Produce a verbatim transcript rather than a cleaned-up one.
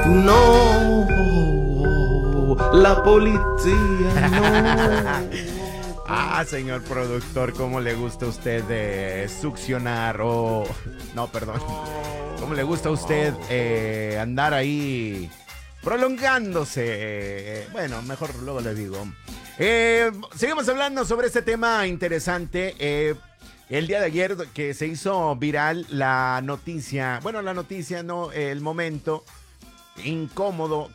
No, la policía no. Ah, señor productor, ¿cómo le gusta a usted eh, succionar o... No, perdón. ¿Cómo le gusta a usted eh, andar ahí prolongándose? Eh, bueno, mejor luego le digo. Eh, seguimos hablando sobre este tema interesante. Eh, el día de ayer que se hizo viral la noticia, bueno, la noticia, no, el momento incómodo